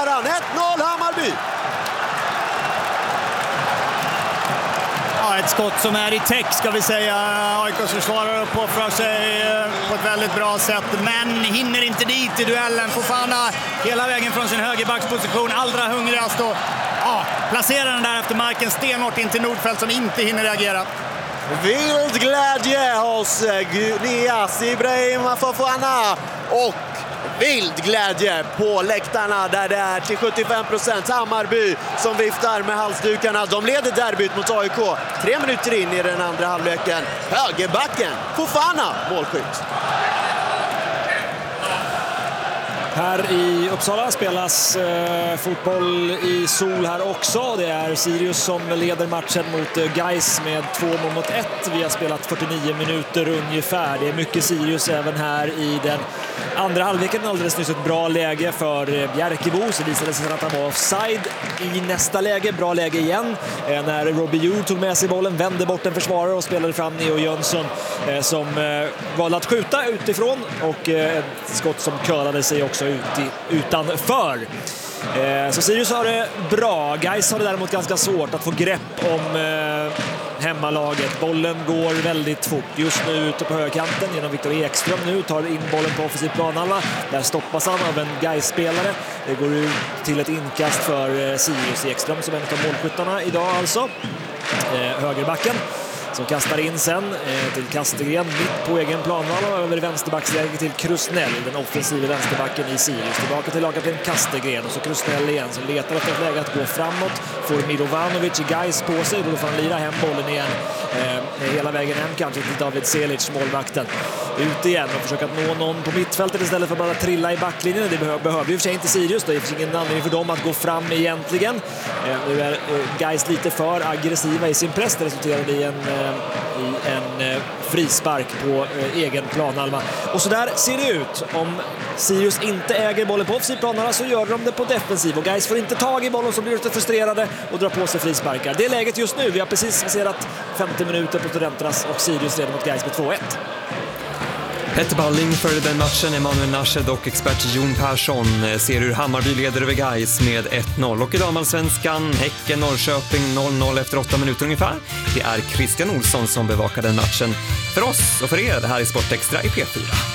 han. 1-0 Hammarby. Ja, ett skott som är i text ska vi säga. AIKs försvarare uppoffrar sig på ett väldigt bra sätt, men hinner inte dit i duellen. Fofana hela vägen från sin högerbacksposition, allra hungrigast, och placerar den där efter marken stenhårt in till Nordfeldt som inte hinner reagera. Vild glädje hos Nias Ibrahim Fofana och vild glädje på läktarna där det är till 75% Hammarby som viftar med halsdukarna. De leder derbyt mot AIK 3 minuter in i den andra halvleken. Högerbacken Fofana, målskytt. Här i Uppsala spelas fotboll i sol här också. Det är Sirius som leder matchen mot Gais med 2-1. Vi har spelat 49 minuter ungefär. Det är mycket Sirius även här i den andra halvleken. Alldeles nyss ett bra läge för Bjärkebo. Så visade sig att han var offside i nästa läge. Bra läge igen när Robbie Jú tog med sig bollen, vände bort en försvarare och spelade fram Neo Jönsson som valde att skjuta utifrån, och ett skott som curlade sig också utanför. Så Sirius har det bra. Gais har det däremot ganska svårt att få grepp om hemmalaget. Bollen går väldigt fort. Just nu ute på högerkanten genom Viktor Ekström. Nu tar in bollen på offensiv planhalva. Där stoppas han av en Gais-spelare. Det går ut till ett inkast för Sirius. Ekström som är en av målskyttarna idag alltså. Högerbacken som kastar in sen till Kastegren mitt på egen planhalva, över vänsterbacksläge till Krusnell, den offensiva vänsterbacken i Sirius. Tillbaka till lagkapten Kastegren och så Krusnell igen som letar efter ett läge att gå framåt. Får Milovanovic i Gais på sig, då får han lira hem bollen igen hela vägen hem kanske till David Selic, målvakten. Ut igen och försöka nå någon på mittfältet istället för att bara trilla i backlinjen. Det behöver ju för sig inte Sirius, det är ingen anledning för dem att gå fram egentligen. Nu är Gais lite för aggressiva i sin press. Det resulterade i en frispark på egen planhalva. Och så där ser det ut. Om Sirius inte äger bollen på offensiv planhalva så gör de det på defensiv. Och Gais får inte tag i bollen, så blir lite frustrerade och drar på sig frisparkar. Det är läget just nu. Vi har precis passerat 50 minuter på Studenternas och Sirius leder mot Gais med 2-1. Petter Balling följde den matchen. Emanuel Narshed och expert Jon Persson ser hur Hammarby leder över Gais med 1-0. Och i damallsvenskan Häcken Norrköping 0-0 efter 8 minuter ungefär. Det är Christian Olsson som bevakar den matchen för oss och för er här i Sportextra i P4.